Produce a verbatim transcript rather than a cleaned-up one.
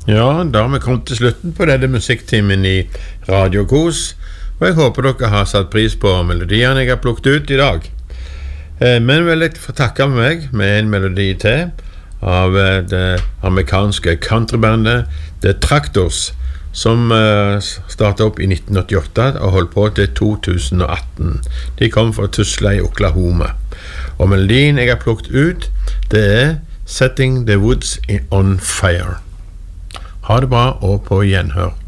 Ja, da har vi kommet til slutten på denne musikktimen i Radio Kos, og jeg håper dere har satt pris på melodiene jeg har plukket ut i dag. Eh, men vil jeg få takke meg med en melodi til av eh, det amerikanske countrybandet The Tractors, som eh, startet opp i nitten åttiåtte og holdt på til to tusen og atten. De kom fra Tulsa i Oklahoma. Og melodien jeg har plukket ut, det er Setting the Woods on Fire. Ha det bra og på gjenhør.